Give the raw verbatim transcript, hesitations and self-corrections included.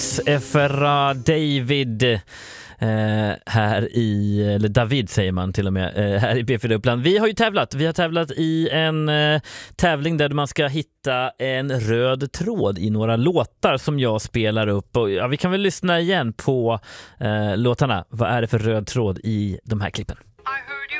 Efra David eh, här i, eller David säger man till och med, eh, här i B fyra Uppland. Vi har ju tävlat, vi har tävlat i en eh, tävling där man ska hitta en röd tråd i några låtar som jag spelar upp. Och, ja, vi kan väl lyssna igen på eh, låtarna. Vad är det för röd tråd i de här klippen?